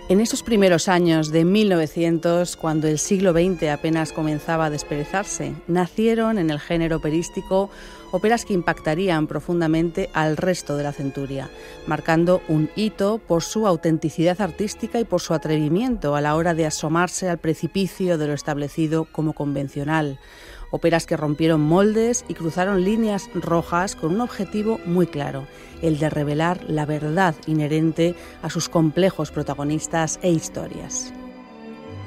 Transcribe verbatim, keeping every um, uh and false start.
En esos primeros años de mil novecientos, cuando el siglo veinte apenas comenzaba a desperezarse, nacieron en el género operístico óperas que impactarían profundamente al resto de la centuria, marcando un hito por su autenticidad artística y por su atrevimiento a la hora de asomarse al precipicio de lo establecido como convencional. Óperas que rompieron moldes y cruzaron líneas rojas con un objetivo muy claro, el de revelar la verdad inherente a sus complejos protagonistas e historias.